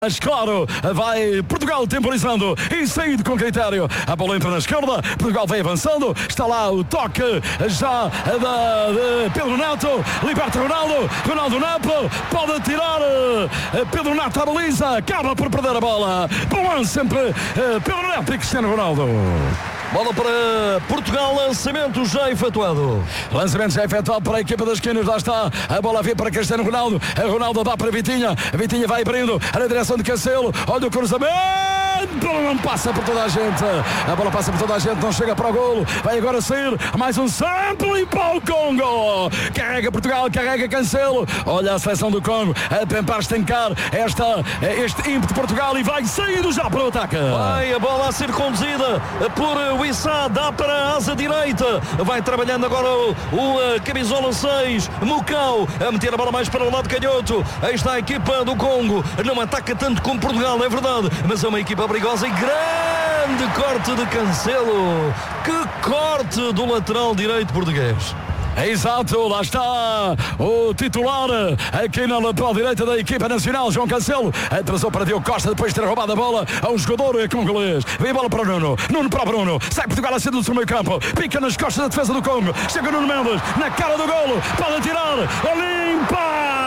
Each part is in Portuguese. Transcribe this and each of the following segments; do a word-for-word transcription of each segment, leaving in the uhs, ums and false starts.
Mas claro, vai Portugal temporizando e saindo com critério. A bola entra na esquerda, Portugal vai avançando. Está lá o toque já da, de Pedro Neto. Liberta Ronaldo, Ronaldo Neto. Pode tirar Pedro Neto à baliza. Acaba por perder a bola. Bom sempre Pedro Neto e Cristiano Ronaldo. Bola para Portugal, lançamento já efetuado. Lançamento já efetuado para a equipa das esquinas. Lá está a bola a vir para Cristiano Ronaldo. A Ronaldo dá para Vitinha. A Vitinha vai abrindo na direção de Cancelo. Olha o cruzamento. Não passa por toda a gente. A bola passa por toda a gente. Não chega para o golo. Vai agora sair. Mais um sample para o Congo. Carrega Portugal. Carrega Cancelo. Olha a seleção do Congo a tentar estancar esta, este ímpeto de Portugal. E vai saindo já para o ataque. Vai a bola a ser conduzida por Wissa, dá para a asa direita, vai trabalhando agora o, o uh, camisola seis, Mucau, a meter a bola mais para o lado canhoto. Aí está a equipa do Congo, não ataca tanto como Portugal, é verdade, mas é uma equipa perigosa e grande corte de Cancelo. Que corte do lateral direito português. É exato, lá está o titular aqui na lateral direita da equipa nacional, João Cancelo. Atrasou para Diogo Costa depois de ter roubado a bola a um jogador congolês. Vem a bola para o Nuno, Nuno para o Bruno. Sai Portugal a ser do seu meio campo, pica nas costas da defesa do Congo. Chega Nuno Mendes na cara do golo, pode atirar, limpa,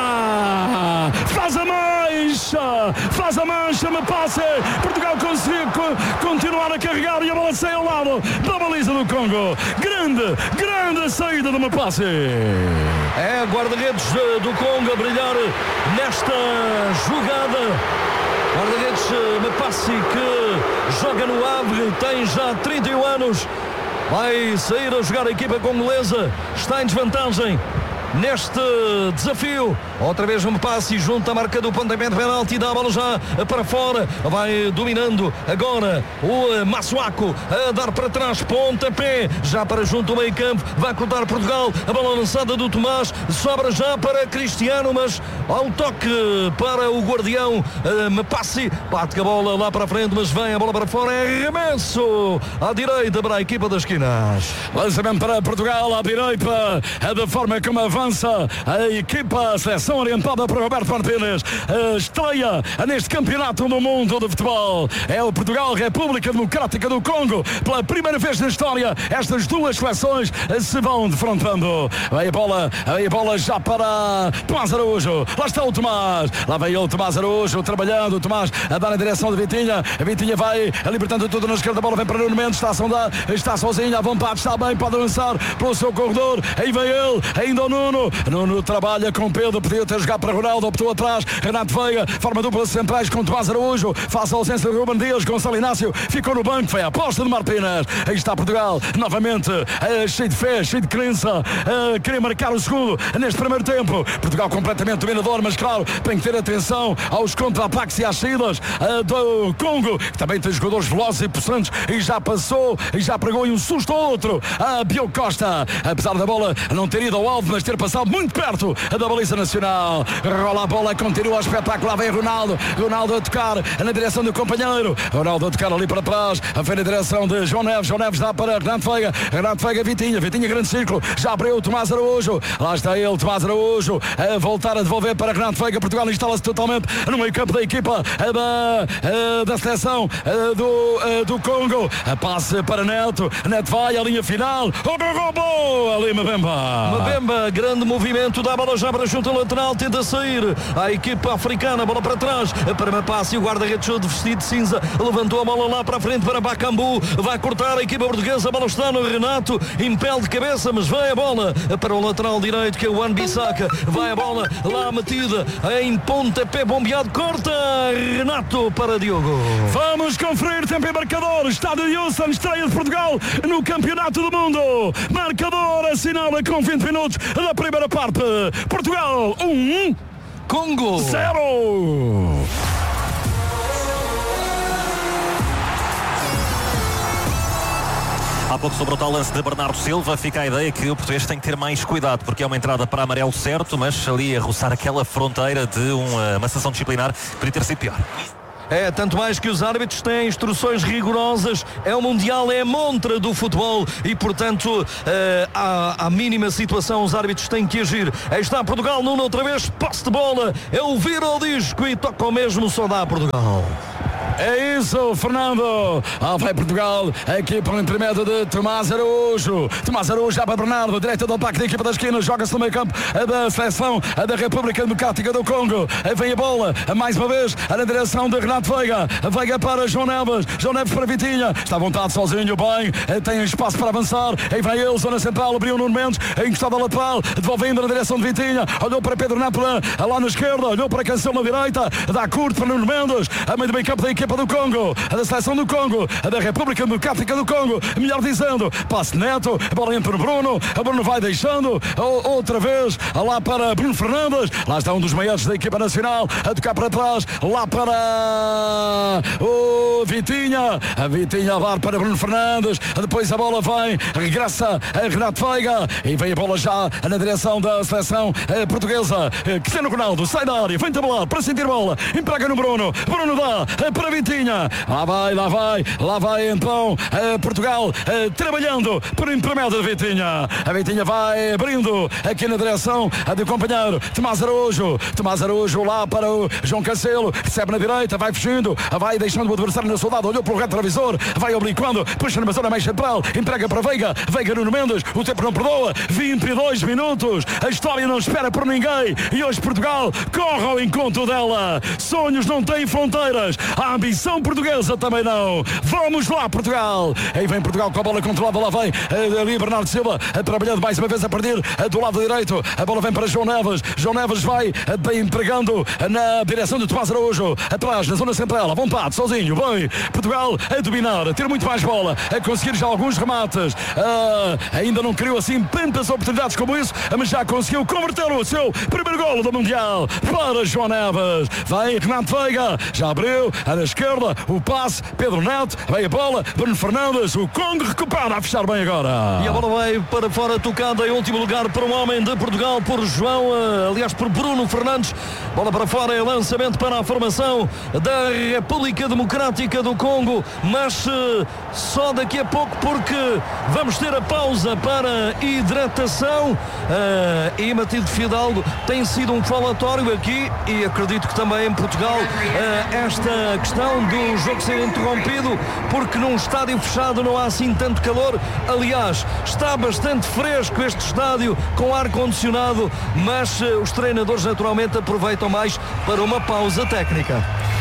faz a mancha, faz a mancha, me passe. Portugal consegue continuar a carregar e a bola sai ao lado da baliza do Congo. Grande, grande saída de uma passe. É guarda-redes do Congo a brilhar nesta jogada. Guarda-redes Mapassi que joga no Havre, tem já trinta e um anos. Vai sair a jogar a equipa congolesa. Está em desvantagem neste desafio. Outra vez um passe junto à marca do pontapé de penalti, dá a bola já para fora, vai dominando agora o Massuaco a dar para trás, pontapé já para junto ao meio campo, vai cortar Portugal, a bola lançada do Tomás, sobra já para Cristiano, mas há um toque para o guardião Mapassi, bate a bola lá para a frente, mas vem a bola para fora, é arremesso à direita para a equipa das esquinas. Lançamento para Portugal à direita, é da forma como avança a equipa, a seleção orientada por Roberto Martínez, a estreia neste campeonato do mundo de futebol. É o Portugal, República Democrática do Congo. Pela primeira vez na história, estas duas seleções se vão defrontando. Vai a bola, vai a bola já para Tomás Araújo. Lá está o Tomás. Lá vem o Tomás Araújo trabalhando. O Tomás a dar na direção de Vitinha. A Vitinha vai libertando tudo na esquerda. A bola vem para Nuno Mendes. Está a sondar, está sozinho, à vontade, está bem, pode avançar pelo seu corredor. Aí vem ele, ainda o Nuno. Nuno trabalha com Pedro, podia ter jogado para Ronaldo, optou atrás, Renato Veiga, forma dupla centrais com Tomás Araújo, faz a ausência de Ruben Dias, Gonçalo Inácio ficou no banco, foi a aposta de Martínez. Aí está Portugal, novamente, é, cheio de fé, cheio de crença, é, queria marcar o segundo neste primeiro tempo. Portugal completamente dominador, mas claro, tem que ter atenção aos contra-ataques e às saídas é, do Congo, que também tem jogadores velozes e possantes, e já passou, e já pregou em um susto ao outro, a Diogo Costa, apesar da bola não ter ido ao alvo, mas ter passado muito perto da baliza nacional. Rola a bola, continua o espetáculo. Lá vem Ronaldo. Ronaldo a tocar na direção do companheiro. Ronaldo a tocar ali para trás. Vem na direção de João Neves. João Neves dá para Renato Veiga. Renato Veiga, Vitinha. Vitinha, grande círculo. Já abriu o Tomás Araújo. Lá está ele, Tomás Araújo. A voltar a devolver para Renato Veiga. Portugal instala-se totalmente no meio campo da equipa da, da seleção do, do Congo. A passe para Neto. Neto vai à linha final. Ali Mbemba. Mbemba, grande movimento, dá a bola já para junto ao lateral, tenta sair a equipa africana, bola para trás para Mapassi, o guarda-redes de vestido de cinza levantou a bola lá para a frente para Bakambu, vai cortar a equipa portuguesa, a bola está no Renato, impele de cabeça, mas vai a bola para o lateral direito que é o Wan-Bissaka, vai a bola lá metida em pontapé bombeado, corta Renato para Diogo. Vamos conferir tempo em marcador, estádio de Houston, estreia de Portugal no Campeonato do Mundo, marcador assinala com vinte minutos da primeira parte. Portugal um, Congo zero. Há pouco sobre o tal lance de Bernardo Silva, fica a ideia que o português tem que ter mais cuidado, porque é uma entrada para amarelo certo, mas ali a roçar aquela fronteira de uma, uma sanção disciplinar que poderia ter sido pior. É, tanto mais que os árbitros têm instruções rigorosas. É o Mundial, é a montra do futebol e, portanto, eh, à, à mínima situação os árbitros têm que agir. Aí está Portugal, Nuno, outra vez, posse de bola. É ouvir o disco e toca o mesmo, só dá Portugal. É isso, Fernando. Ah, vai Portugal, aqui por intermédio de Tomás Araújo. Tomás Araújo já para Bernardo, direita do ataque da equipa da esquina, joga-se no meio campo da seleção da República Democrática do Congo. Aí vem a bola, mais uma vez, na direção de Renato Veiga. Veiga para João Neves, João Neves para Vitinha. Está à vontade sozinho, bem, tem espaço para avançar. Aí vem ele, zona central, abriu o Nuno Mendes, encostado à lateral, devolvendo na direção de Vitinha. Olhou para Pedro Neto lá na esquerda, olhou para Cancelo na direita, dá curto para Nuno Mendes, a meio do meio campo da equipa do Congo, a da seleção do Congo, a da República Democrática do Congo, melhor dizendo, passe Neto, a bola entra no Bruno, a Bruno vai deixando, outra vez, lá para Bruno Fernandes, lá está um dos maiores da equipa nacional, a tocar para trás, lá para o Vitinha, a Vitinha a dar para Bruno Fernandes, depois a bola vem, regressa a Renato Veiga, e vem a bola já na direção da seleção portuguesa. Cristiano Ronaldo sai da área, vem tabelar para sentir bola, emprega no Bruno, Bruno dá para Vitinha, lá vai, lá vai, lá vai então eh, Portugal eh, trabalhando por intermédio de Vitinha. A Vitinha vai abrindo aqui na direção do companheiro Tomás Araújo. Tomás Araújo lá para o João Cancelo, recebe na direita, vai fugindo, vai deixando o adversário na soldado, olhou para o retrovisor, vai obliquando, puxa numa zona mais central, entrega para Veiga, Veiga Nuno Mendes, o tempo não perdoa, vinte e dois minutos, a história não espera por ninguém e hoje Portugal corre ao encontro dela. Sonhos não têm fronteiras, a ambição portuguesa também não. Vamos lá, Portugal. Aí vem Portugal com a bola controlada, lá vem uh, ali Bernardo Silva, uh, trabalhando mais uma vez a partir uh, do lado direito. A bola vem para João Neves. João Neves vai uh, entregando uh, na direção de Tomás Araújo. Atrás, na zona central, à vontade, sozinho. Bem, Portugal a dominar, a ter muito mais bola, a conseguir já alguns remates. Uh, ainda não criou assim tantas oportunidades como isso, mas já conseguiu converter o seu primeiro golo do Mundial para João Neves. Vai Renato Veiga, já abriu, à esquerda, o passe, Pedro Neto, vem a bola, Bruno Fernandes, o Congo recupera a fechar bem agora. E a bola vai para fora, tocada em último lugar para um homem de Portugal, por João, aliás por Bruno Fernandes. Bola para fora, é lançamento para a formação da República Democrática do Congo, mas uh, só daqui a pouco, porque vamos ter a pausa para hidratação. Uh, e Matilde Fidalgo tem sido um falatório aqui e acredito que também em Portugal uh, esta questão do jogo ser interrompido, porque num estádio fechado não há assim tanto calor. Aliás, está bastante fresco este estádio com ar-condicionado, mas uh, os treinadores naturalmente aproveitam mais para uma pausa técnica.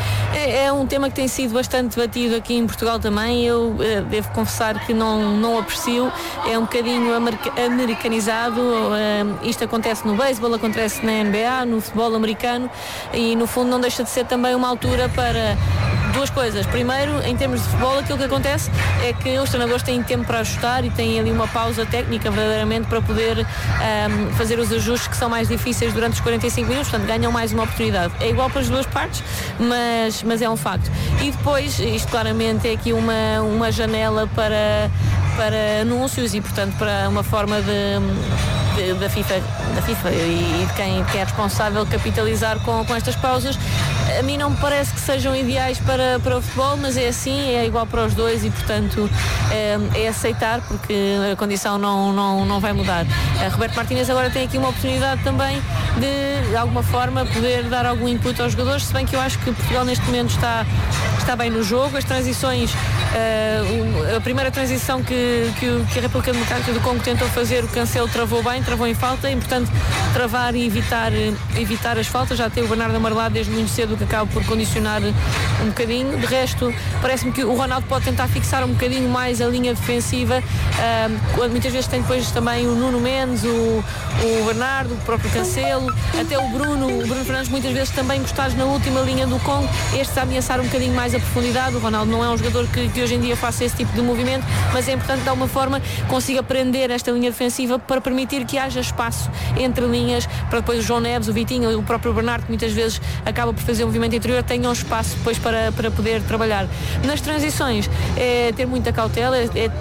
É, é um tema que tem sido bastante debatido aqui em Portugal também. Eu eh, devo confessar que não, não aprecio. É um bocadinho america- americanizado. Eh, isto acontece no beisebol, acontece na N B A, no futebol americano, e no fundo não deixa de ser também uma altura para duas coisas. Primeiro, em termos de futebol, aquilo que acontece é que os treinadores têm tempo para ajustar e têm ali uma pausa técnica verdadeiramente para poder um, fazer os ajustes que são mais difíceis durante os quarenta e cinco minutos, portanto ganham mais uma oportunidade. É igual para as duas partes, mas, mas é um facto. E depois, isto claramente é aqui uma, uma janela para, para anúncios e, portanto, para uma forma de, de, da FIFA, da FIFA e de quem, quem é responsável capitalizar com, com estas pausas. A mim não me parece que sejam ideais para, para o futebol, mas é assim, é igual para os dois e, portanto, é, é aceitar, porque a condição não, não, não vai mudar. A Roberto Martínez agora tem aqui uma oportunidade também de, de alguma forma, poder dar algum input aos jogadores, se bem que eu acho que Portugal neste momento está, está bem no jogo. As transições, uh, a primeira transição que, que, que a República Democrática do Congo tentou fazer, o Cancelo travou bem, travou em falta, é importante travar e evitar, evitar as faltas. Já tem o Bernardo amarelado desde muito cedo, que acaba por condicionar um bocadinho. De resto, parece-me que o Ronaldo pode tentar fixar um bocadinho mais a linha defensiva, uh, muitas vezes tem depois também o Nuno Mendes, o, o Bernardo, o próprio Cancelo, até o Bruno, o Bruno Fernandes, muitas vezes também encostados na última linha do Congo, estes a ameaçar um bocadinho mais a profundidade. O Ronaldo não é um jogador que, que hoje em dia faça esse tipo de movimento, mas é importante de alguma forma consiga prender esta linha defensiva para permitir que haja espaço entre linhas, para depois o João Neves, o Vitinho, o próprio Bernardo, que muitas vezes acaba por fazer um movimento interior, tenham espaço depois para, para poder trabalhar. Nas transições é ter muita cautela, é, é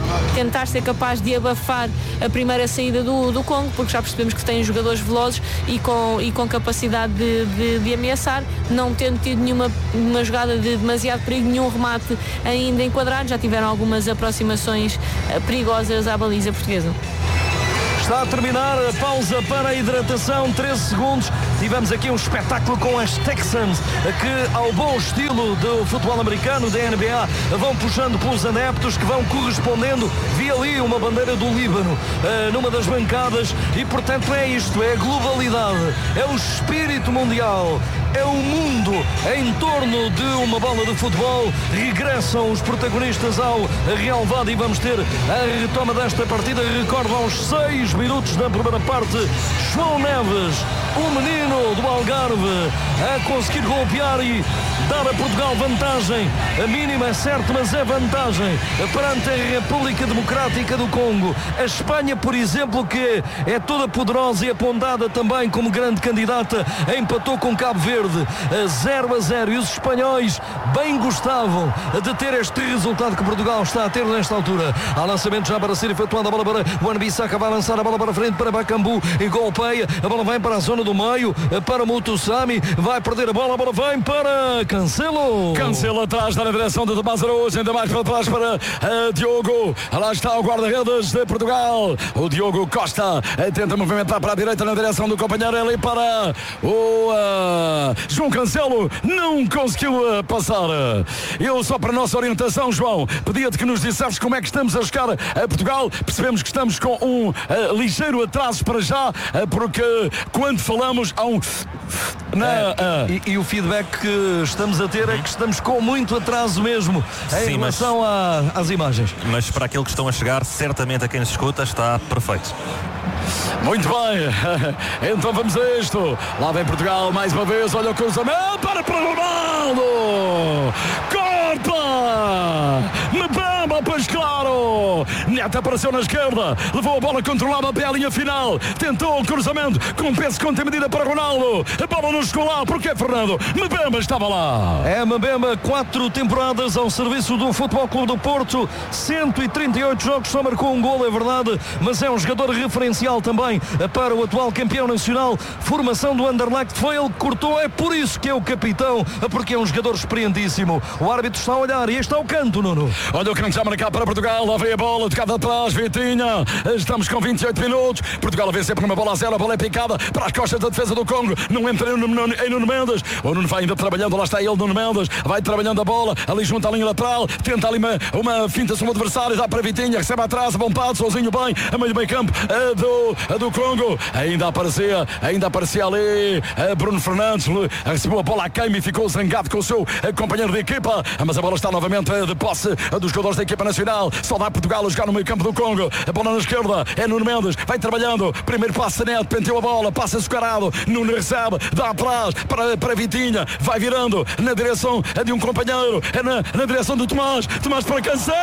tentar ser capaz de abafar a primeira saída do, do Congo, porque já percebemos que tem jogadores velozes e com, e com capacidade de, de, de ameaçar, não tendo tido nenhuma uma jogada de demasiado perigo, nenhum remate ainda enquadrado, já tiveram algumas aproximações perigosas à baliza portuguesa. Está a terminar a pausa para a hidratação, treze segundos. Tivemos aqui um espetáculo com as Texans, que ao bom estilo do futebol americano, da N B A, vão puxando pelos adeptos, que vão correspondendo. Vi ali uma bandeira do Líbano uh, numa das bancadas e, portanto, é isto, é a globalidade, é o espírito mundial, é o mundo em torno de uma bola de futebol. Regressam os protagonistas ao relvado e vamos ter a retoma desta partida. Recordo, aos seis minutos da primeira parte, João Neves, o menino do Algarve, a conseguir golpear e dar a Portugal vantagem. A mínima é certo, mas é vantagem perante a República Democrática do Congo. A Espanha, por exemplo, que é toda poderosa e apontada também como grande candidata, empatou com Cabo Verde zero a zero, e os espanhóis bem gostavam de ter este resultado que Portugal está a ter nesta altura. Há lançamento já para ser efetuado, a bola para Wan-Bissaka, vai lançar a bola para frente para Bakambu e golpeia, a bola vem para a zona do meio, para Mutusami, vai perder a bola, a bola vem para Cancelo. Cancelo atrás, na direção de Tomás Araújo, ainda mais para trás para uh, Diogo. Lá está o guarda-redes de Portugal, o Diogo Costa, uh, tenta movimentar para a direita na direção do companheiro, ali para o uh, João Cancelo, não conseguiu uh, passar. Eu só para a nossa orientação, João, pedia-te que nos dissesses como é que estamos a chegar a Portugal. Percebemos que estamos com um uh, ligeiro atraso para já, uh, porque quando falamos há um... Na, é, uh, e, e o feedback que estamos a ter é que estamos com muito atraso mesmo em Sim, relação mas, a, às imagens. Mas para aquilo que estão a chegar, certamente a quem nos escuta está perfeito. Muito bem, então vamos a isto. Lá vem Portugal mais uma vez, olha o cruzamento para para Ronaldo, corta, Mbemba, pois claro, Neto apareceu na esquerda, levou a bola controlada até a linha final, tentou o cruzamento com peso contra medida para Ronaldo, a bola não chegou lá, porque Fernando Mbemba estava lá. É Mbemba, quatro temporadas ao serviço do Futebol Clube do Porto, cento e trinta e oito jogos, só marcou um gol, é verdade, mas é um jogador referencial também para o atual campeão nacional. Formação do Anderlecht, foi ele que cortou, é por isso que é o capitão, porque é um jogador experientíssimo. O árbitro está a olhar e este é o canto, Nuno. Olha o canto já marcado para Portugal, lá vem a bola, tocada atrás, Vitinha, estamos com vinte e oito minutos, Portugal a vencer por uma bola a zero, a bola é picada para as costas da defesa do Congo, não entra em Nuno, em Nuno Mendes, o Nuno vai ainda trabalhando, lá está ele, Nuno Mendes, vai trabalhando a bola, ali junto à linha lateral, tenta ali uma, uma finta sobre o adversário, dá para Vitinha, recebe atrás, bom passo, sozinho bem, a meio do meio campo, a do, a do Congo, ainda aparecia, ainda aparecia ali a Bruno Fernandes, recebeu a bola a queima e ficou zangado com o seu companheiro de equipa, mas a bola está novamente de posse dos jogadores da equipa nacional, só dá Portugal a jogar no meio campo do Congo, a bola na esquerda, é Nuno Mendes, vai trabalhando, primeiro passe Neto, penteou a bola, passa açucarado, Nuno recebe, dá atrás para, para Vitinha, vai virando na direção de um companheiro, é na, na direção do Tomás, Tomás para Cancelo,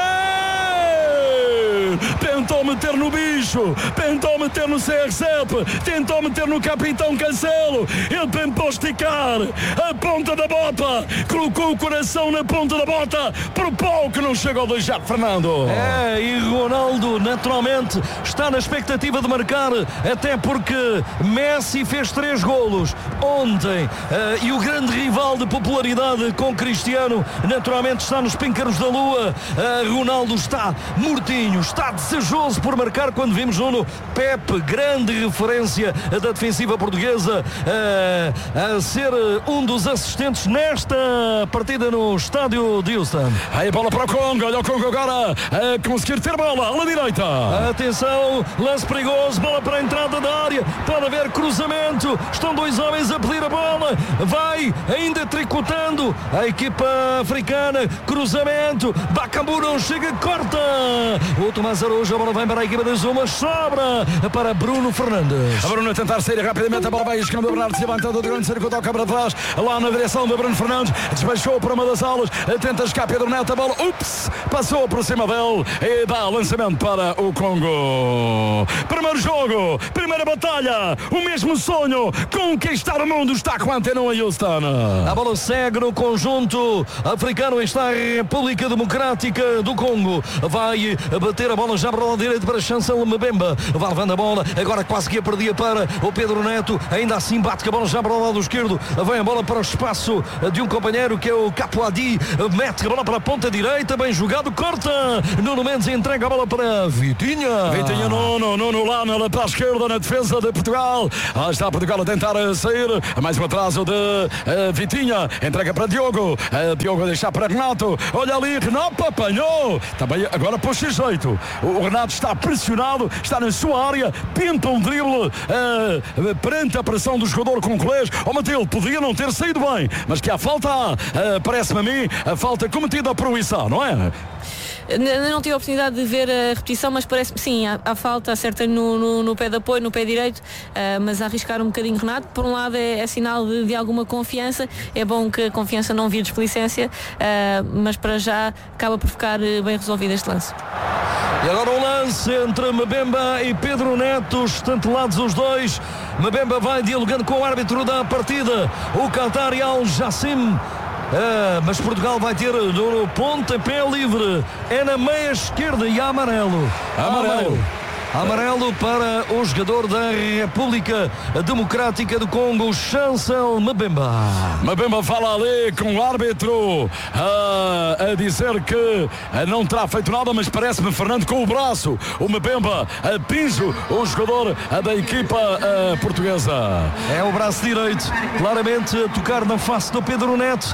tentou meter no bicho, tentou meter no C R sete, tentou meter no capitão Cancelo, ele tentou esticar a ponta da bota, colocou o coração na ponta da bota, por pouco não chegou a deixar Fernando. É, e Ronaldo naturalmente está na expectativa de marcar, até porque Messi fez três golos ontem, uh, e o grande rival de popularidade com Cristiano naturalmente está nos píncaros da lua. uh, Ronaldo está mortinho, está desejoso por marcar, quando vimos Nuno Pepe, grande referência da defensiva portuguesa, uh, a ser um dos assistentes nesta partida no estádio de Houston. Aí a bola para o Congo, olha o Congo agora a conseguir ter bola à direita. Atenção, lance perigoso, bola para a entrada da área, pode haver cruzamento, estão dois homens a pedir a bola, vai ainda tricotando a equipa africana, cruzamento, Bakambu não chega, corta, o Tomás Araújo, a bola vem para a equipa de Zuma, sobra para Bruno Fernandes. A Bruno a tentar sair rapidamente, a bola vai escando o Bernardo Silva, então do grande cerco, toca para trás, lá na direção de Bruno Fernandes, despachou para uma das alas, tenta escape Pedro Neto, a bola, ups, passou por cima dele e dá lançamento para o Congo. Primeiro jogo, primeira batalha, o mesmo sonho, conquistar o mundo, está com a Antena um em Houston. A bola segue no conjunto africano, está a República Democrática do Congo, vai bater a bola já para o lado direito para Chancel Mbemba, vai levando a bola, agora quase que a perdia para o Pedro Neto, ainda assim bate com a bola já para o lado esquerdo, vem a bola para o espaço de um companheiro que é o Capuadi, mete a bola para a ponta direita, bem jogado, corta, Nuno Mendes entrega a bola para Vitinha. Vitinha, Nuno, Nuno lá na para a esquerda na defesa de Portugal, lá está Portugal a tentar sair, mais um atraso de uh, Vitinha, entrega para Diogo, uh, Diogo a deixar para Renato, olha ali, Renato apanhou, também agora pôs-se jeito, o Renato está pressionado, está na sua área, tenta um drible uh, perante a pressão do jogador congolês. Ó, Mateus, podia não ter saído bem, mas que a falta há, uh, parece-me a mim, a falta cometida por Wissá, não é? Ainda não tive a oportunidade de ver a repetição, mas parece-me sim, há, há falta, acerta no, no, no pé de apoio, no pé direito, uh, mas a arriscar um bocadinho Renato. Por um lado é, é sinal de, de alguma confiança, é bom que a confiança não vire desplicência, uh, mas para já acaba por ficar bem resolvido este lance. E agora um lance entre Mbemba e Pedro Neto, estantelados os dois. Mbemba vai dialogando com o árbitro da partida, o Qatari Al Jassim. Ah, mas Portugal vai ter no pontapé livre, é na meia esquerda e amarelo. Amarelo. amarelo. Amarelo para o jogador da República Democrática do Congo, Chancel Mbemba. Mbemba fala ali com o árbitro uh, a dizer que uh, não terá feito nada, mas parece-me Fernando com o braço. O Mbemba uh, piso o jogador uh, da equipa uh, portuguesa. É o braço direito, claramente a tocar na face do Pedro Neto.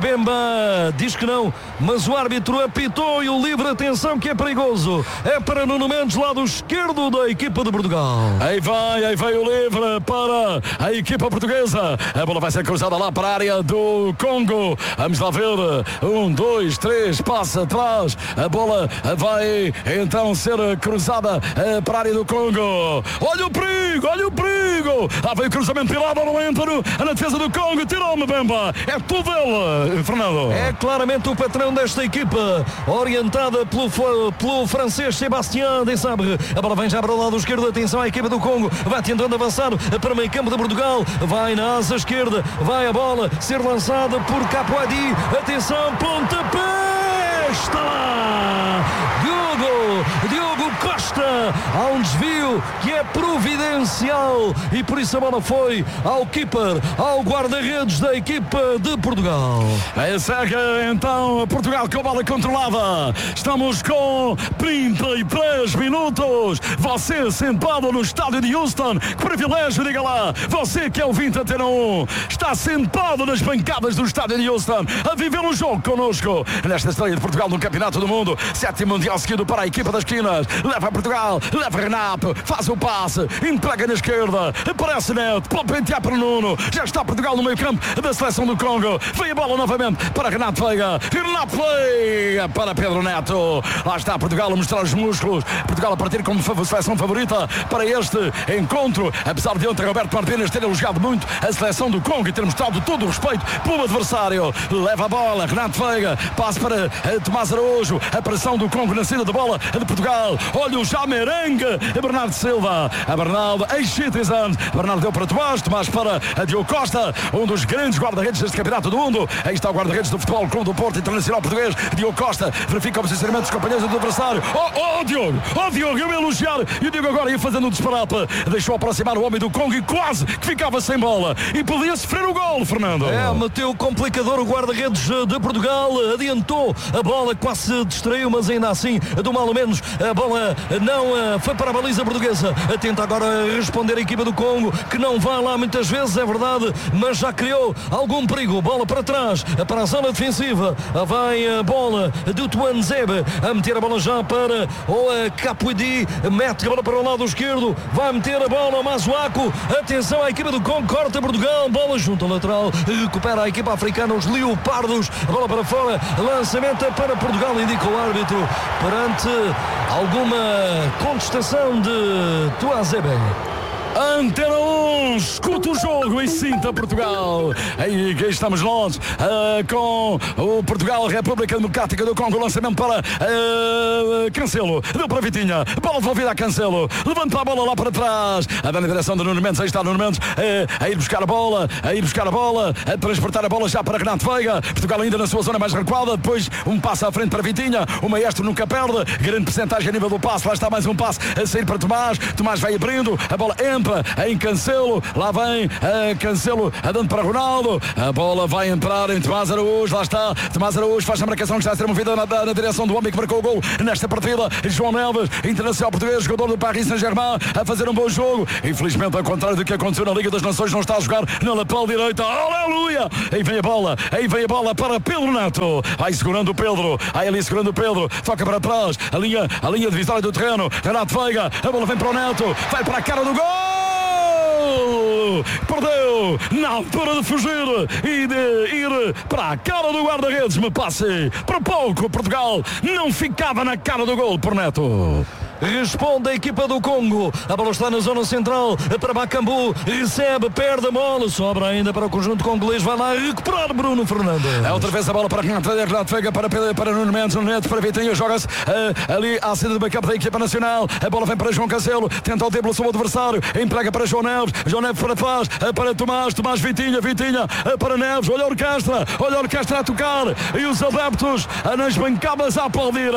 Mbemba diz que não, mas o árbitro apitou e o livre, atenção que é perigoso. É para Nuno Mendes, lado esquerdo da equipa de Portugal. Aí vai, aí vai o livre para a equipa portuguesa. A bola vai ser cruzada lá para a área do Congo. Vamos lá ver. Um, dois, três, passa atrás. A bola vai então ser cruzada para a área do Congo. Olha o perigo, olha o perigo. Lá veio o cruzamento pilado, não entra na defesa do Congo. Tirou-me, Mbemba. É tudo ele, Fernando. É claramente o patrão desta equipa, orientada pelo, pelo francês Sébastien Desabre. A bola vem já para o lado esquerdo, atenção à equipa do Congo, vai tentando avançar para o meio campo de Portugal, vai na asa esquerda, vai a bola ser lançada por Capuadi, atenção, pontapé, está lá, Diogo, Diogo Costa, há um desvio que é providencial e por isso a bola foi ao keeper, ao guarda-redes da equipa de Portugal. Aí segue então Portugal com a bola controlada, estamos com trinta e três minutos, você sentado no estádio de Houston, que privilégio, diga lá, você que é o ouvinte Antena um, está sentado nas bancadas do estádio de Houston, a viver um jogo connosco, nesta estreia de Portugal no Campeonato do Mundo, sétimo mundial seguido para a equipa das esquinas, leva Portugal, leva Renato, faz o passe, entrega na esquerda, aparece Neto, pode pentear para o Nuno, já está Portugal no meio campo da seleção do Congo, vem a bola novamente para Renato Veiga, Renato Veiga para Pedro Neto, lá está Portugal a mostrar os músculos, Portugal a partir como seleção favorita para este encontro, apesar de ontem Roberto Martínez ter elogiado muito a seleção do Congo e ter mostrado todo o respeito pelo adversário, leva a bola, Renato Veiga, passe para uh, Tomás Araújo, a pressão do Congo na saída de bola de Portugal, olha o Jamerengue, Bernardo Silva, a Bernardo, ex-Citizens, Bernardo deu para Tomás, Tomás para a Diogo Costa, um dos grandes guarda-redes deste Campeonato do Mundo, aí está o guarda-redes do Futebol Clube do Porto Internacional Português, Diogo Costa, verifica o posicionamento dos companheiros do adversário, oh, oh Diogo, oh Diogo, eu ia elogiar, e o Diogo agora ia fazendo um disparate, deixou aproximar o homem do Congo e quase que ficava sem bola, e podia sofrer o gol, Fernando. É, meteu complicador o guarda-redes de Portugal, adiantou a bola, quase se distraiu, mas ainda assim, do mal ou menos, a bola não foi para a baliza portuguesa, tenta agora para responder a equipa do Congo, que não vai lá muitas vezes, é verdade, mas já criou algum perigo. Bola para trás, para a zona defensiva. Vai a bola do Tuanzebe a meter a bola já para o Capuidi, mete a bola para o lado esquerdo, vai meter a bola ao Mazuaco. Atenção à equipa do Congo, corta Portugal, bola junto ao lateral, recupera a equipa africana, os Leopardos, a bola para fora, lançamento para Portugal, indica o árbitro perante alguma contestação de Tuanzebe. Antena um, escuta o jogo e sinta Portugal. Aí estamos nós uh, com o Portugal, República Democrática do Congo. Lançamento para uh, Cancelo, deu para Vitinha, bola devolvida a Cancelo, levanta a bola lá para trás, a dar na direção de Nuno Mendes. Aí está Nuno Mendes uh, a ir buscar a bola, a ir buscar a bola, a transportar a bola já para Renato Veiga. Portugal ainda na sua zona mais recuada, depois um passo à frente para Vitinha, o maestro nunca perde, grande percentagem a nível do passe. Lá está mais um passe a sair para Tomás, Tomás vai abrindo, a bola entra em Cancelo, lá vem uh, Cancelo, dando para Ronaldo, a bola vai entrar em Tomás Araújo, lá está Tomás Araújo, faz a marcação que está a ser movida na, na direção do homem que marcou o gol nesta partida, João Neves, internacional português, jogador do Paris Saint-Germain, a fazer um bom jogo. Infelizmente, ao contrário do que aconteceu na Liga das Nações, não está a jogar na lateral direita. Aleluia! Aí vem a bola, aí vem a bola para Pedro Neto, vai segurando o Pedro, aí ali segurando o Pedro, toca para trás, a linha, a linha divisória do terreno, Renato Veiga, a bola vem para o Neto, vai para a cara do gol! Perdeu na altura de fugir e de ir para a cara do guarda-redes. Me passe para pouco, Portugal não ficava na cara do gol por Neto. Responde a equipa do Congo, a bola está na zona central para Bakambu, recebe, perde a bola, sobra ainda para o conjunto congolês, vai lá recuperar Bruno Fernandes. É outra vez a bola para Renato Veiga, Renato Veiga para, para Nuno Mendes, Nuno Mendes para Vitinha, joga-se uh, ali à saída do backup da equipa nacional, a bola vem para João Cancelo, tenta o drible sobre o adversário, emprega para João Neves, João Neves para trás, uh, para Tomás, Tomás Vitinha, Vitinha uh, para Neves, olha a orquestra, olha a orquestra a tocar, e os adeptos uh, nas bancadas a aplaudir.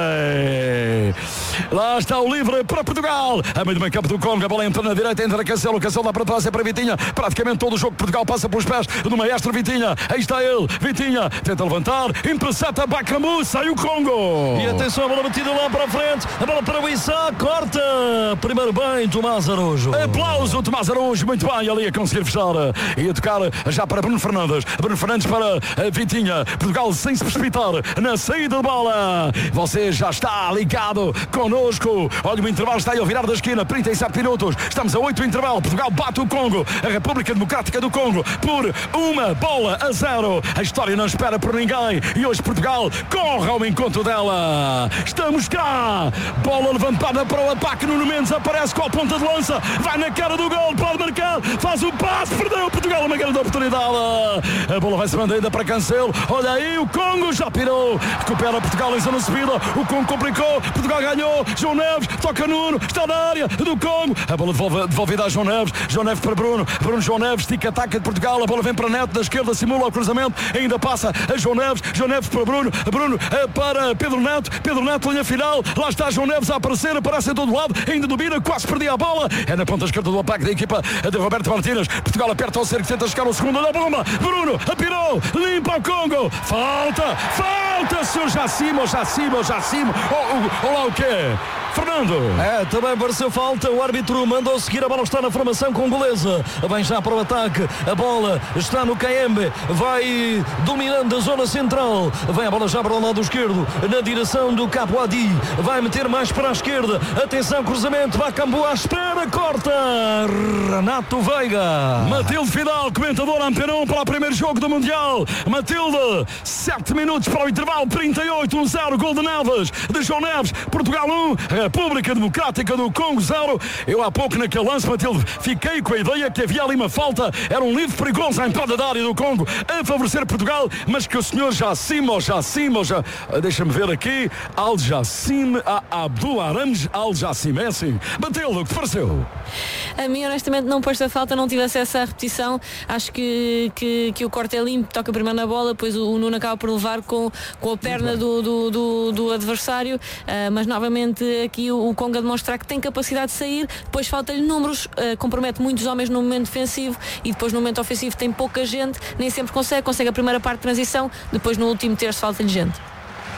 Lá está o livre para Portugal, a meio do meio campo do Congo, a bola entra na direita, entra Cancelo, Cancelo lá para trás, é para Vitinha, praticamente todo o jogo Portugal passa pelos pés do maestro Vitinha, aí está ele, Vitinha, tenta levantar, intercepta Bakambu, sai o Congo. E atenção, a bola batida lá para a frente, a bola para o Issa, corta, primeiro bem Tomás Araújo. Aplauso, Tomás Araújo, muito bem, ali a conseguir fechar, e a tocar já para Bruno Fernandes, Bruno Fernandes para Vitinha, Portugal sem se precipitar na saída de bola, você já está ligado connosco. Olha, o intervalo está aí ao virar da esquina, trinta e sete minutos, estamos a oito do intervalo, Portugal bate o Congo, a República Democrática do Congo, por uma bola a zero. A história não espera por ninguém e hoje Portugal corre ao encontro dela. Estamos cá, bola levantada para o ataque, Nuno Mendes aparece com a ponta de lança, vai na cara do gol, pode marcar, faz o passe, perdeu Portugal uma grande oportunidade. A bola vai se mandar ainda para Cancelo, olha aí, o Congo já pirou, recupera Portugal em zona subida, o Congo complicou, Portugal ganhou, João Neves, toca Nuno, está na área do Congo, a bola devolve, devolvida a João Neves, João Neves para Bruno, Bruno João Neves, estica ataque de Portugal, a bola vem para Neto, da esquerda simula o cruzamento, ainda passa a João Neves, João Neves para Bruno, Bruno para Pedro Neto, Pedro Neto, linha final, lá está João Neves a aparecer, aparece em todo lado, ainda domina, quase perdia a bola, é na ponta esquerda do ataque da equipa de Roberto Martínez, Portugal aperta ao cerco, tenta chegar ao segundo, olha a bomba, Bruno, apirou, limpa o Congo, falta, falta, seu Jacimo, Jacimo, Jacimo, ou lá o quê? Fernando. É, também pareceu falta, o árbitro mandou seguir, a bola está na formação congolesa, vem já para o ataque, a bola está no Kayembe, vai dominando a zona central, vem a bola já para o lado esquerdo, na direção do Capuadi, vai meter mais para a esquerda, atenção, cruzamento, Bakambu à espera, corta, Renato Veiga. Matilde Fidal, comentador Antena um para o primeiro jogo do Mundial. Matilde, sete minutos para o intervalo, trinta e oito, um zero, gol de Neves, de João Neves, Portugal um, República Democrática do Congo zero. Eu há pouco naquele lance, Matilde, fiquei com a ideia que havia ali uma falta, era um livre perigoso à entrada da área do Congo a favorecer Portugal, mas que o senhor Jacimo, Jacimo, já, deixa-me ver aqui, Al Jacim, Abdul Arames Al Jacim, é assim. Matilde, o que te pareceu? A mim honestamente não pôs a falta, não tive acesso à repetição, acho que, que, que o corte é limpo, toca primeiro na bola, depois o, o Nuno acaba por levar com, com a perna do, do, do, do adversário, uh, mas novamente aqui o, o Congo a demonstrar que tem capacidade de sair, depois falta-lhe números, uh, compromete muitos homens no momento defensivo e depois no momento ofensivo tem pouca gente, nem sempre consegue, consegue a primeira parte de transição, depois no último terço falta-lhe gente.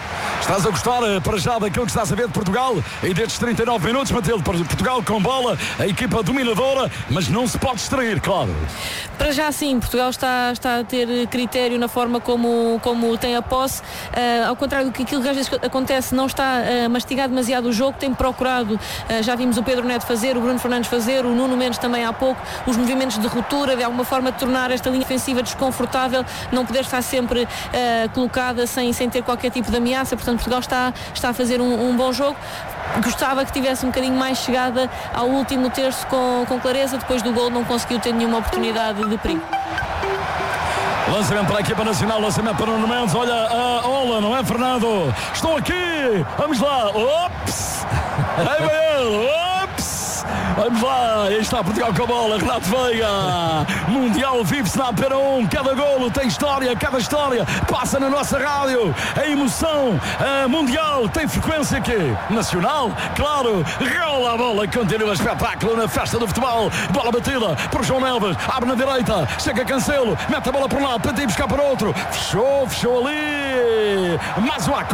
Estás a gostar para já daquilo que estás a ver de Portugal e destes trinta e nove minutos, Matilde, para Portugal com bola, a equipa dominadora, mas não se pode distrair, claro. Para já sim, Portugal está, está a ter critério na forma como, como tem a posse, uh, ao contrário do que aquilo que às vezes acontece, não está a mastigar demasiado o jogo, tem procurado, uh, já vimos o Pedro Neto fazer, o Bruno Fernandes fazer, o Nuno Mendes também há pouco, os movimentos de ruptura, de alguma forma de tornar esta linha ofensiva desconfortável, não poder estar sempre uh, colocada sem, sem ter qualquer tipo de ameaça. Portanto, Portugal está, está a fazer um, um bom jogo. Gostava que tivesse um bocadinho mais chegada ao último terço com, com clareza. Depois do gol não conseguiu ter nenhuma oportunidade de perigo. Lançamento para a equipa nacional, lançamento para o Nuno Mendes. Olha a Ola, não é, Fernando? Estão aqui, vamos lá. Ops! Aí vai ele, ops! Vamos lá, aí está Portugal com a bola, Renato Veiga. Mundial vive-se na Pera um, cada golo tem história, cada história passa na nossa rádio. A emoção a mundial tem frequência aqui, nacional, claro. Rola a bola, continua o espetáculo na festa do futebol. Bola batida por João Neves, abre na direita, chega Cancelo, mete a bola por um lado, tenta ir buscar para outro. Fechou, fechou ali. Masuaku.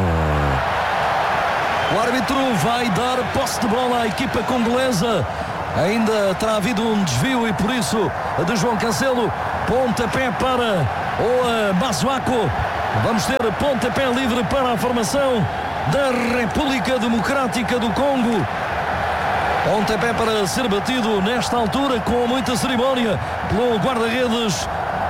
O árbitro vai dar posse de bola à equipa congolesa. Ainda terá havido um desvio e por isso de João Cancelo. Pontapé para o Masuaku. Vamos ter pontapé livre para a formação da República Democrática do Congo. Pontapé para ser batido nesta altura com muita cerimónia pelo guarda-redes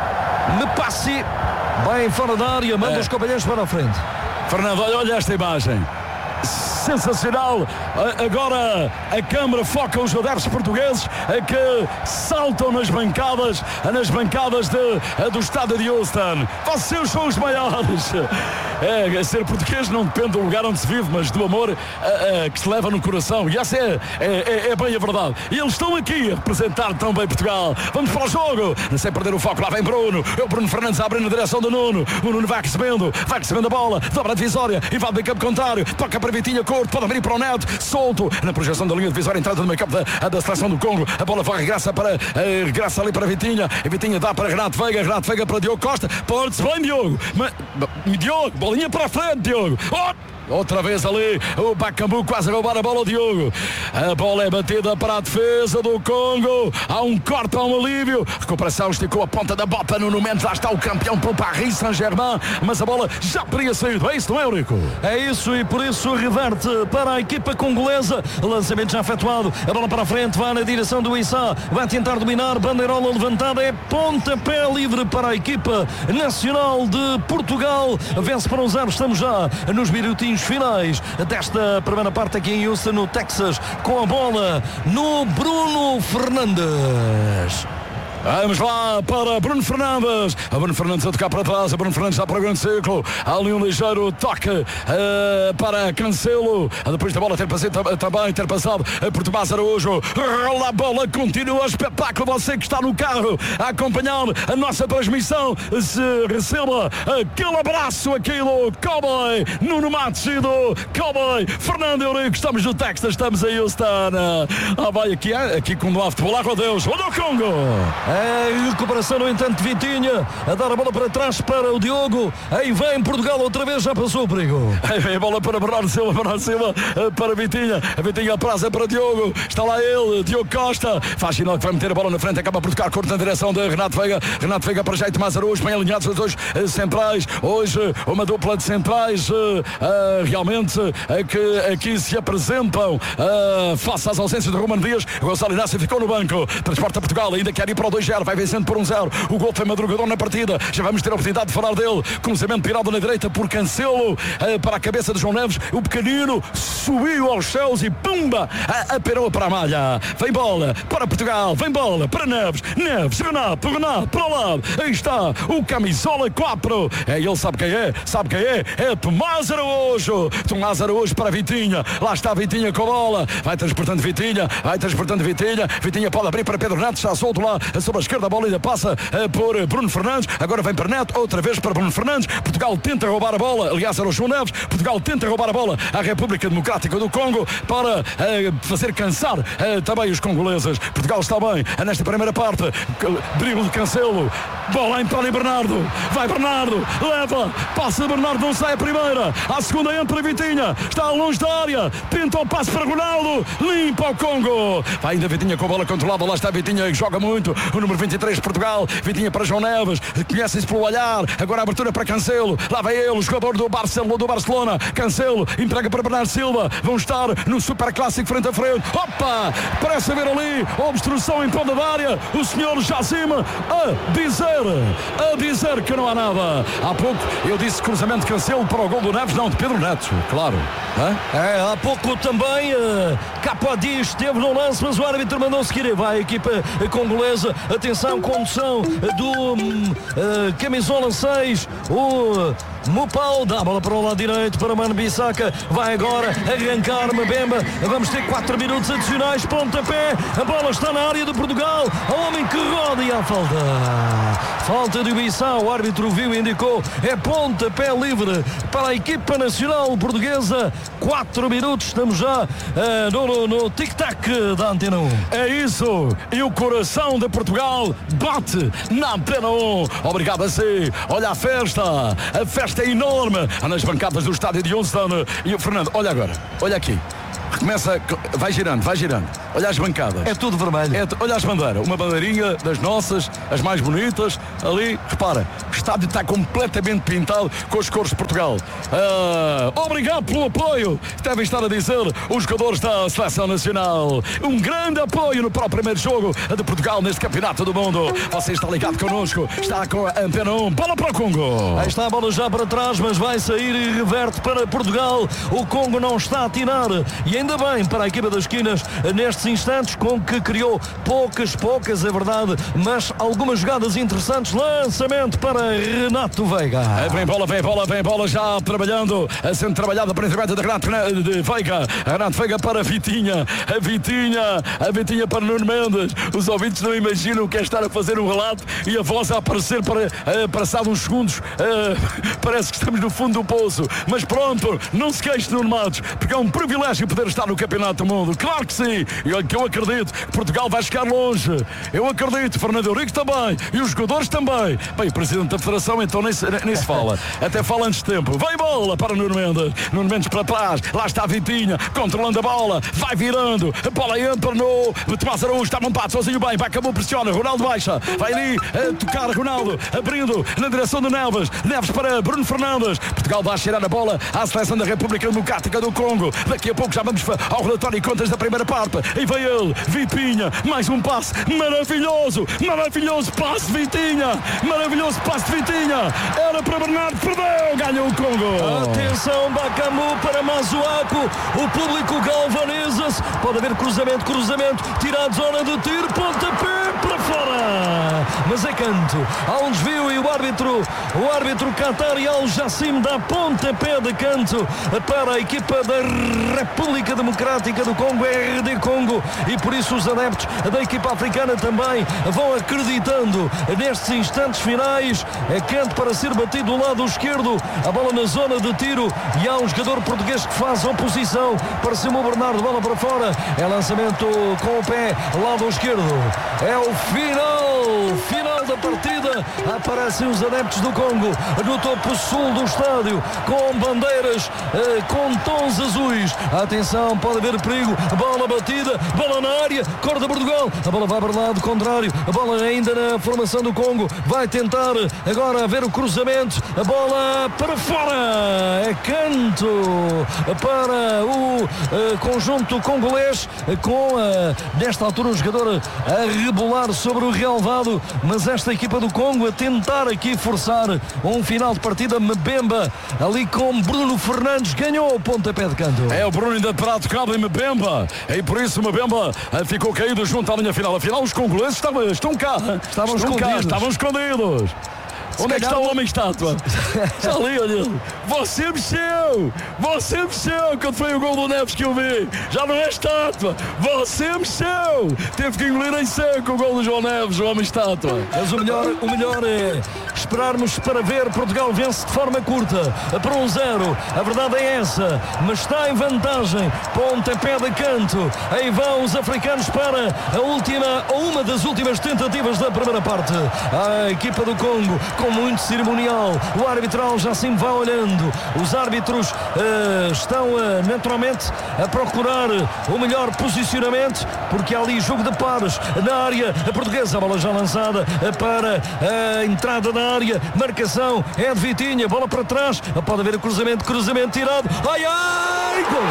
Mepassi. Bem fora da área, manda é. os companheiros para a frente. Fernando, olha, olha esta imagem. Sensacional. Agora a câmara foca os adeptos portugueses que saltam nas bancadas, nas bancadas de, do estádio de Houston. Vocês são os maiores. É, ser português não depende do lugar onde se vive, mas do amor é, é, que se leva no coração. E essa é, é, é bem a verdade. E eles estão aqui a representar tão bem Portugal. Vamos para o jogo. Sem perder o foco, lá vem Bruno. É o Bruno Fernandes abre na direção do Nuno. O Nuno vai recebendo, vai recebendo a bola, dobra a divisória, invade o meio campo contrário, toca para Vitinha Couto, pode abrir para o Neto, solto na projeção da linha divisória, entrada no meio campo da, da seleção do Congo. A bola vai, regressa, para, uh, regressa ali para Vitinha. E Vitinha dá para Renato Veiga, Renato Veiga para Diogo Costa. Pode-se bem, Diogo. Mas, Diogo, bolinha para a frente, Diogo. Oh! Outra vez ali, o Bakambu quase a roubar a bola ao Diogo. A bola é batida para a defesa do Congo. Há um corte, há um alívio. Recuperação, esticou a ponta da bota no momento. Lá está o campeão pelo Paris Saint-Germain. Mas a bola já teria saído. É isso, não é, Eurico? É isso e por isso reverte para a equipa congolesa. Lançamento já efetuado. A bola para a frente, vai na direção do Issa. Vai tentar dominar. Bandeirola levantada. É pontapé livre para a equipa nacional de Portugal. Vence para um zero. Estamos já nos minutinhos finais desta primeira parte aqui em Houston, no Texas, com a bola no Bruno Fernandes. Vamos lá para Bruno Fernandes. A Bruno Fernandes a tocar para trás. A Bruno Fernandes já para o grande círculo. Há ali um ligeiro toque uh, para Cancelo. Depois da bola ter passado, também ter passado por Tomás Araújo. Rola a bola, continua o espetáculo. Você que está no carro a acompanhar a nossa transmissão, se receba aquele abraço aqui do Cowboy Nuno Matos e do Cowboy Fernando Eurico. Estamos no Texas, estamos em Houston. Ah, vai aqui, aqui com o futebol. Ah, Deus, olha o Congo. É recuperação, no entanto, Vitinha a dar a bola para trás para o Diogo. Aí vem Portugal outra vez, já passou o perigo. Aí vem a bola para Bernardo Silva, Bernardo Silva para Vitinha. A Vitinha praza para Diogo. Está lá ele, Diogo Costa. Faz sinal que vai meter a bola na frente, acaba por tocar curto na direção de Renato Veiga. Renato Veiga para já e Tomás Araújo, bem alinhados os dois centrais. Hoje uma dupla de centrais uh, uh, realmente uh, que aqui se apresentam uh, face às ausências de Ruben Dias. Gonçalo Inácio ficou no banco. Transporta Portugal, ainda quer ir para o dois zero, vai vencendo por um zero. O gol foi madrugador na partida. Já vamos ter a oportunidade de falar dele. Cruzamento pirado na direita por Cancelo uh, para a cabeça de João Neves. O pequenino subiu aos céus e pumba, aperou para a malha. Vem bola para Portugal, vem bola para Neves. Neves, Renato, Renato, para o lado. Aí está o camisola quatro. É, ele sabe quem é, sabe quem é. É Tomás Araújo. Tomás Araújo para Vitinha. Lá está Vitinha com a bola. Vai transportando Vitinha, vai transportando Vitinha. Vitinha pode abrir para Pedro Renato, está solto lá sobre sobre a esquerda, a bola ainda passa uh, por Bruno Fernandes, agora vem para Neto, outra vez para Bruno Fernandes. Portugal tenta roubar a bola, aliás era o João Neves. Portugal tenta roubar a bola à República Democrática do Congo para uh, fazer cansar uh, também os congoleses. Portugal está bem uh, nesta primeira parte, drible de Cancelo, bola em Tony Bernardo, vai Bernardo, leva, passa Bernardo, não sai a primeira, à segunda entra Vitinha, está longe da área, tenta o passe para Ronaldo, limpa o Congo, vai ainda Vitinha com a bola controlada, lá está Vitinha, que joga muito, o número vinte e três de Portugal, Vitinha para João Neves, conhecem-se pelo olhar, agora a abertura para Cancelo, lá vai ele, o jogador do Barcelona, do Barcelona, Cancelo, entrega para Bernardo Silva, vão estar no Super Clássico frente a frente, opa, parece haver ali obstrução em ponta da área, o senhor Jassim a dizer, a dizer que não há nada. Há pouco eu disse cruzamento de Cancelo para o gol do Neves, não, de Pedro Neto, claro. É, é há pouco também uh, Capadi esteve no lance, mas o árbitro mandou seguir. Vai a equipa congolesa, atenção, condução do uh, camisola seis, o Mupau, dá a bola para o lado direito para Mano Bissaka, vai agora arrancar Mbemba, vamos ter quatro minutos adicionais, pontapé, a bola está na área de Portugal, o homem que roda e há falta, falta de Bissau, o árbitro viu e indicou, é pontapé livre para a equipa nacional portuguesa, quatro minutos, estamos já uh, no, no tic-tac da Antena um. É isso, e o coração de Portugal bate na Antena um, obrigado a si, olha a festa, a festa é enorme nas bancadas do estádio de Houston. E o Fernando, olha agora, olha aqui, começa, vai girando, vai girando, olha as bancadas, é tudo vermelho, é, olha as bandeiras, uma bandeirinha das nossas, as mais bonitas ali, repara, o estádio está completamente pintado com as cores de Portugal. Uh, obrigado pelo apoio, devem estar a dizer os jogadores da Seleção Nacional, um grande apoio no próprio primeiro jogo de Portugal neste Campeonato do Mundo. Você está ligado connosco, está com a Antena um, bola para o Congo, aí está a bola já para trás, mas vai sair e reverte para Portugal, o Congo não está a atinar, e ainda bem para a equipa das esquinas nestes instantes, com que criou poucas, poucas, é verdade, mas algumas jogadas interessantes. Lançamento para Renato Veiga. Vem bola, vem bola, vem bola já trabalhando, sendo trabalhada principalmente de Renato de Veiga. Renato Veiga para Vitinha, a Vitinha, a Vitinha para Nuno Mendes. Os ouvintes não imaginam o que é estar a fazer um relato e a voz a aparecer para, uh, passado uns segundos, uh, parece que estamos no fundo do poço, mas pronto, não se queixe, Nuno Matos, porque é um privilégio poder estar no Campeonato do Mundo, claro que sim, e olha que eu acredito que Portugal vai chegar longe, eu acredito, Fernando Henrique também, e os jogadores também. Bem, o Presidente da Federação então nem se, nem se fala, até fala antes de tempo. Vem bola para Nuno Mendes, Nuno Mendes para trás, lá está a Vitinha, controlando a bola, vai virando, a bola entra no Tomás Araújo, está montado sozinho bem, vai, acabou, pressiona, Ronaldo baixa, vai ali a tocar Ronaldo, abrindo na direção de Neves, Neves para Bruno Fernandes, Portugal vai cheirar a bola à Seleção da República Democrática do Congo, daqui a pouco já vamos ao relatório e contas da primeira parte, e vem ele, Vitinha, mais um passe maravilhoso, maravilhoso passe de Vitinha, maravilhoso passe de Vitinha, era para Bernardo, perdeu, ganhou o Congo. Atenção, Bakambu para Mazuaco, o público galvaniza-se, pode haver cruzamento, cruzamento, tirado zona de tiro, pontapé para fora, mas é canto, há um desvio e o árbitro, o árbitro Qatari Al Jassim dá pontapé de canto para a equipa da República Democrática do Congo, R D Congo, e por isso os adeptos da equipa africana também vão acreditando nestes instantes finais. É canto para ser batido do lado esquerdo, a bola na zona de tiro, e há um jogador português que faz oposição para Simão Bernardo, bola para fora, é lançamento com o pé, lado esquerdo, é o final, final da partida, aparecem os adeptos do Congo no topo sul do estádio, com bandeiras, eh, com tons azuis, atenção, pode haver perigo, bola batida, bola na área, corta Portugal, a bola vai para o lado contrário, a bola ainda na formação do Congo, vai tentar agora ver o cruzamento, a bola para fora, é canto para o uh, conjunto congolês, com uh, nesta altura um jogador a rebolar sobre o relvado, mas esta equipa do Congo a tentar aqui forçar um final de partida. Mbemba ali com Bruno Fernandes ganhou o pontapé de canto. É o Bruno ainda para tocar em Mbemba, e por isso Mbemba ficou caído junto à linha final. Afinal os congoleses estavam, estão cá, estavam estão escondidos. Cá, estavam escondidos. Onde é que está o homem estátua? Está ali, olha. Você mexeu! Você mexeu quando foi o gol do Neves que eu vi. Já não é estátua. Você mexeu! Teve que engolir em seco o gol do João Neves, o homem estátua. Mas o melhor, o melhor é esperarmos para ver Portugal vence de forma curta por um zero. A verdade é essa, mas está em vantagem. Pontapé de canto. Aí vão os africanos para a última, ou uma das últimas tentativas da primeira parte. A equipa do Congo com muito cerimonial. O arbitral já sim vai olhando. Os árbitros uh, estão uh, naturalmente a procurar o melhor posicionamento, porque há ali jogo de pares na área portuguesa. A bola já lançada para a entrada da área. Marcação é de Vitinha. Bola para trás. Pode haver o cruzamento. Cruzamento tirado. Ai, ai! Gol!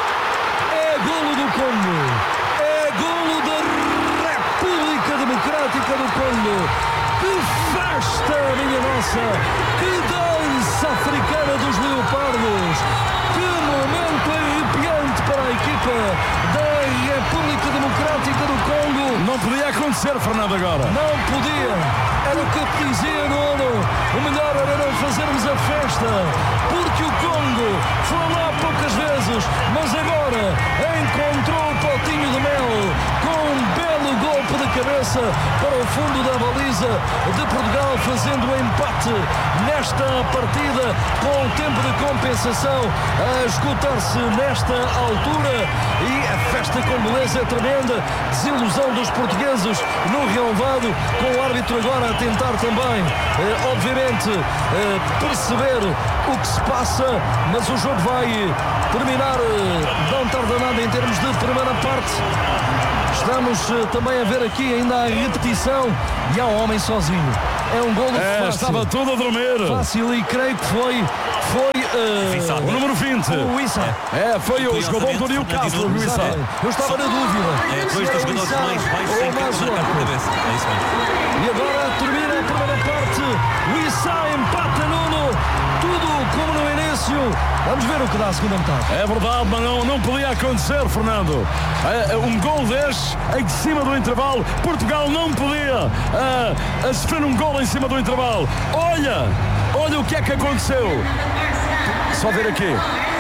É golo do Congo. É golo da República Democrática do Congo. Que festa, minha nossa! Que dança africana dos leopardos! Que momento arrepiante para a equipa da República Democrática do Congo! Não podia acontecer, Fernando, agora. Não podia! Era o que eu te dizia, Nuno. O melhor era não fazermos a festa, porque o Congo foi lá poucas vezes, mas agora encontrou o potinho de mel com um belo golpe de cabeça para o fundo da baliza de Portugal, fazendo o empate nesta partida com o tempo de compensação a escutar-se nesta altura. E a festa com beleza é tremenda. Desilusão dos portugueses no relevado, com o árbitro agora a tentar também eh, obviamente eh, perceber o que se passa, mas o jogo vai terminar eh, não tarda nada em termos de primeira parte. Estamos uh, também a ver aqui ainda a repetição e há um homem sozinho. É um golo é, fácil. Estava tudo a dormir. Fácil, e creio que foi, foi uh, o número vinte. O Issa. É, foi o jogador do Newcastle, o Issa. Eu estava na dúvida. É, dois dos jogadores mais baixos em campo da cabeça. É isso mesmo. E agora termina a primeira parte. O Issa empata, Nuno. Tudo como no início. Vamos ver o que dá a segunda metade. É verdade, mas não, não podia acontecer, Fernando. É, um gol deste em cima do intervalo. Portugal não podia uh, uh, sofrer um gol em cima do intervalo. Olha, olha o que é que aconteceu. Só ver aqui.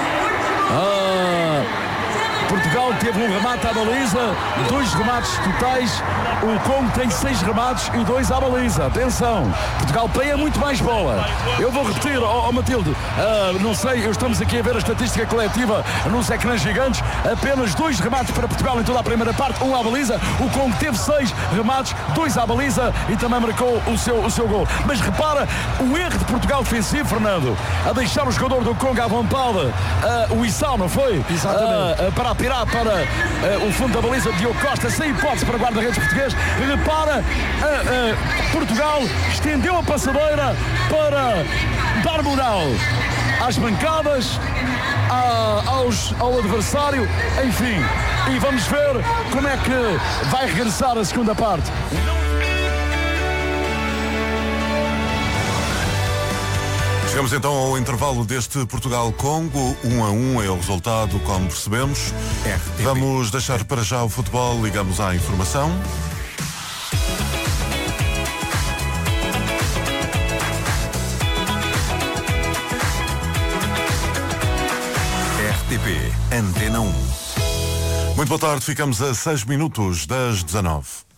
Ah, Portugal teve um remate à baliza, dois remates totais. O Congo tem seis remates e dois à baliza. Atenção, Portugal pega muito mais bola. Eu vou repetir, ó oh, oh, Matilde, uh, não sei, estamos aqui a ver a estatística coletiva nos ecrãs gigantes. Apenas dois remates para Portugal em toda a primeira parte, um à baliza. O Congo teve seis remates, dois à baliza e também marcou o seu, o seu gol. Mas repara o erro de Portugal defensivo, Fernando, a deixar o jogador do Congo à vontade, uh, o Issa, não foi? Exatamente. Uh, uh, para apirar para uh, o fundo da baliza de Diogo Costa, sem hipótese para guarda-redes português. Repara, uh, uh, Portugal estendeu a passadeira para dar moral às bancadas, a, aos, ao adversário, enfim. E vamos ver como é que vai regressar a segunda parte. Chegamos então ao intervalo deste Portugal-Congo. Um a um é o resultado, como percebemos. R T P. Vamos deixar para já o futebol, ligamos à informação. R T P Antena um. Muito boa tarde, ficamos a seis minutos das dezanove.